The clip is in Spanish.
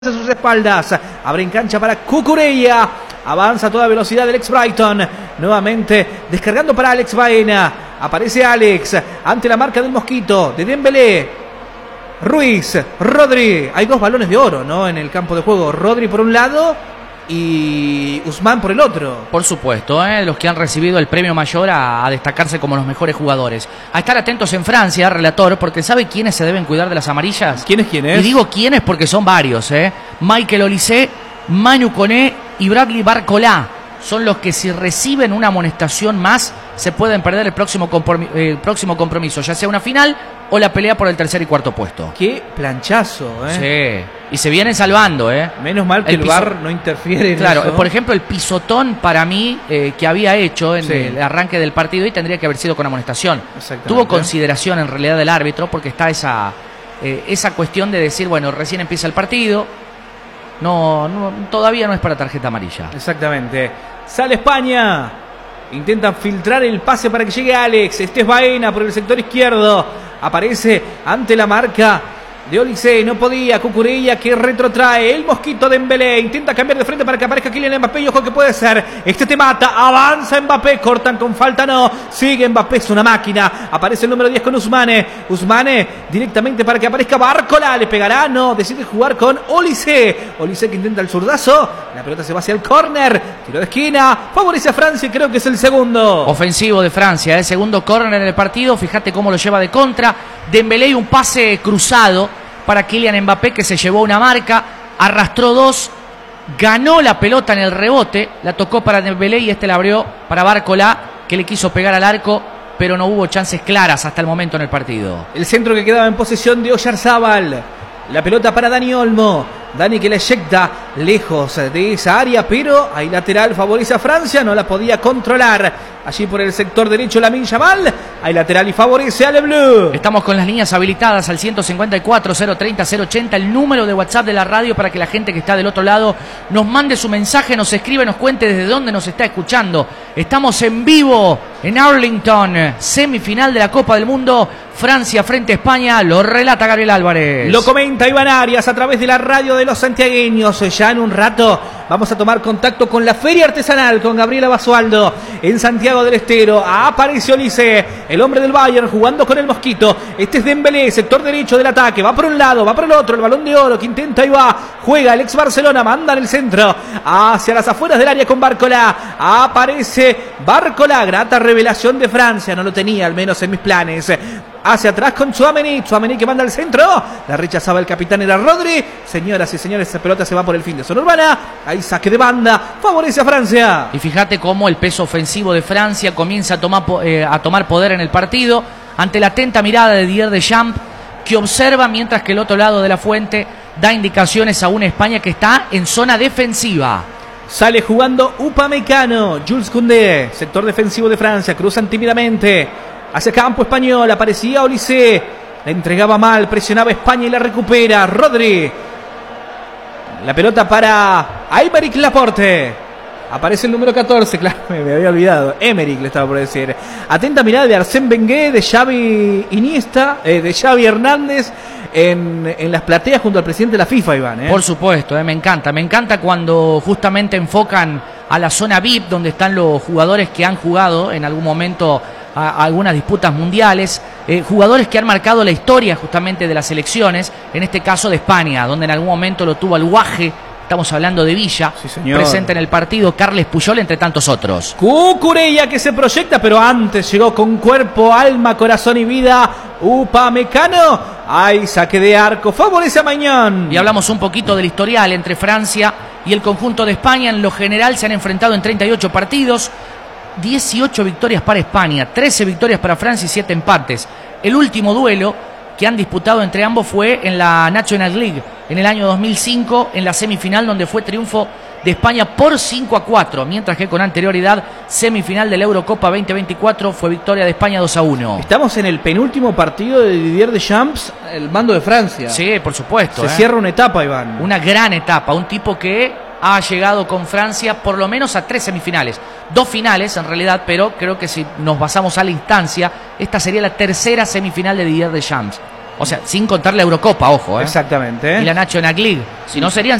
a sus espaldas, abre en cancha para Cucurella, avanza a toda velocidad del ex Brighton, nuevamente descargando para Alex Baena, aparece Alex, ante la marca del Mosquito, de Dembélé, Ruiz, Rodri, hay dos balones de oro, ¿no?, en el campo de juego, Rodri por un lado y Usman por el otro. Por supuesto, los que han recibido el premio mayor a destacarse como los mejores jugadores. A estar atentos en Francia, relator, porque ¿sabe quiénes se deben cuidar de las amarillas? ¿Quiénes? Y digo quiénes porque son varios, Michael Olise, Manu Koné y Bradley Barcola. Son los que, si reciben una amonestación más, se pueden perder el próximo compromiso, ya sea una final o la pelea por el tercer y cuarto puesto. Qué planchazo, Sí, y se vienen salvando, Menos mal que el VAR no interfiere en claro, eso. Por ejemplo, el pisotón para mí que había hecho en el arranque del partido y tendría que haber sido con amonestación. Tuvo consideración en realidad del árbitro porque está esa cuestión de decir, bueno, recién empieza el partido, todavía no es para tarjeta amarilla. Exactamente. Sale España. Intentan filtrar el pase para que llegue Alex. Este es Baena por el sector izquierdo. Aparece ante la marca de Olise. No podía. Cucurella que retrotrae. El Mosquito de Dembélé. Intenta cambiar de frente para que aparezca Kylian Mbappé. Y ojo que puede ser. Este te mata. Avanza Mbappé. Cortan con falta. No. Sigue Mbappé. Es una máquina. Aparece el número 10 con Usmane. Usmane directamente para que aparezca Barcola. Le pegará. No. Decide jugar con Olise. Olise que intenta el zurdazo. La pelota se va hacia el córner. Tiro de esquina. Favorece a Francia. Y creo que es el segundo. Ofensivo de Francia. Segundo córner en el partido. Fíjate cómo lo lleva de contra. Dembélé y un pase cruzado para Kylian Mbappé, que se llevó una marca, arrastró dos, ganó la pelota en el rebote, la tocó para Dembélé y la abrió para Barcola, que le quiso pegar al arco, pero no hubo chances claras hasta el momento en el partido. El centro que quedaba en posesión de Oyarzábal. La pelota para Dani Olmo. Dani que la eyecta lejos de esa área, pero hay lateral, favorece a Francia, no la podía controlar. Allí por el sector derecho Lamine Yamal, hay lateral y favorece a Le Bleu. Estamos con las líneas habilitadas al 154 030 080, el número de WhatsApp de la radio para que la gente que está del otro lado nos mande su mensaje, nos escribe, nos cuente desde dónde nos está escuchando. Estamos en vivo en Arlington, semifinal de la Copa del Mundo, Francia frente a España, lo relata Gabriel Álvarez. Lo comenta Iván Arias a través de la radio de los santiagueños. Ya en un rato vamos a tomar contacto con la Feria Artesanal, con Gabriela Basualdo en Santiago del Estero. Aparece Olise, el hombre del Bayern, jugando con el Mosquito. Este es Dembélé, sector derecho del ataque. Va por un lado, va por el otro. El balón de oro que intenta y va. Juega el ex Barcelona, manda en el centro hacia las afueras del área con Barcola. Aparece Barcola, grata revelación de Francia. No lo tenía, al menos en mis planes. Hacia atrás con Tchouaméni que manda al centro. La rechazaba el capitán, era Rodri. Señoras y señores, esa pelota se va por el fin de zona urbana. Ahí saque de banda, favorece a Francia. Y fíjate cómo el peso ofensivo de Francia comienza a tomar poder en el partido, ante la atenta mirada de Didier Deschamps, que observa mientras que el otro lado de la fuente da indicaciones a una España que está en zona defensiva. Sale jugando Upamecano, Jules Koundé, sector defensivo de Francia, cruzan tímidamente hacia campo español, aparecía Olise, la entregaba mal, presionaba España y la recupera Rodri. La pelota para Aymeric Laporte. Aparece el número 14, claro, me había olvidado. Emerick le estaba por decir. Atenta mirada de Arsène Wenger, de Xavi Iniesta, de Xavi Hernández en las plateas junto al presidente de la FIFA, Iván. Por supuesto, me encanta cuando justamente enfocan a la zona VIP, donde están los jugadores que han jugado en algún momento a algunas disputas mundiales, jugadores que han marcado la historia justamente de las selecciones, en este caso de España, donde en algún momento lo tuvo al Guaje. Estamos hablando de Villa, sí, presente en el partido, Carles Puyol, entre tantos otros. Cucurella que se proyecta, pero antes llegó con cuerpo, alma, corazón y vida Upamecano. Hay saque de arco, favorece a Maignan. Y hablamos un poquito del historial entre Francia y el conjunto de España. En lo general se han enfrentado en 38 partidos, 18 victorias para España, 13 victorias para Francia y 7 empates. El último duelo que han disputado entre ambos fue en la National League en el año 2005, en la semifinal, donde fue triunfo de España por 5-4, mientras que con anterioridad, semifinal de la Eurocopa 2024, fue victoria de España 2-1. Estamos en el penúltimo partido de Didier Deschamps, el mando de Francia. Sí, por supuesto. Se cierra una etapa, Iván. Una gran etapa, un tipo que ha llegado con Francia por lo menos a 3 semifinales, 2 finales en realidad, pero creo que si nos basamos a la instancia, esta sería la tercera semifinal de Didier Deschamps. O sea, sin contar la Eurocopa, ojo. Exactamente. Y la National League. Si no, serían